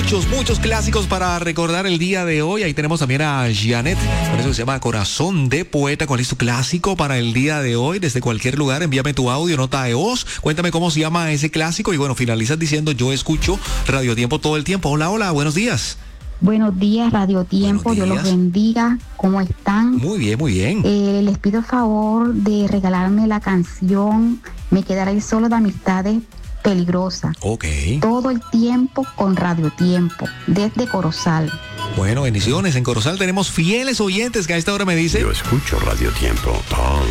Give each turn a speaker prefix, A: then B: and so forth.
A: muchos clásicos para recordar el día de hoy. Ahí tenemos también a Janet, por eso se llama Corazón de Poeta. ¿Cuál es tu clásico para el día de hoy? Desde cualquier lugar, envíame tu audio, nota de voz. Cuéntame cómo se llama ese clásico. Y bueno, finalizas diciendo: yo escucho Radio Tiempo todo el tiempo. Hola, hola, buenos días.
B: Buenos días, Radio Tiempo. Dios los bendiga. ¿Cómo están?
A: Muy bien, muy bien.
B: Les pido el favor de regalarme la canción Me quedaré solo de amistades peligrosas.
A: Ok.
B: Todo el tiempo con Radio Tiempo, desde Corozal.
A: Bueno, bendiciones. En Corozal tenemos fieles oyentes que a esta hora me dicen:
C: yo escucho Radio Tiempo todo